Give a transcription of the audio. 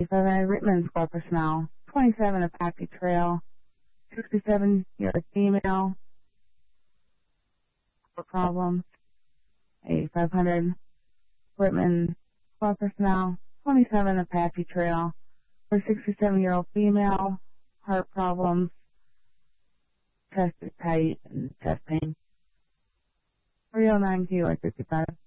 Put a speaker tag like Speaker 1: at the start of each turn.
Speaker 1: 500 Rittman Squad personnel, 27 Apache Trail, 67-year-old female, for problems. A 500 Rittman Squad personnel, 27 Apache Trail, for 67-year-old female, heart problems, chest is tight and chest pain. 309 kilo 55.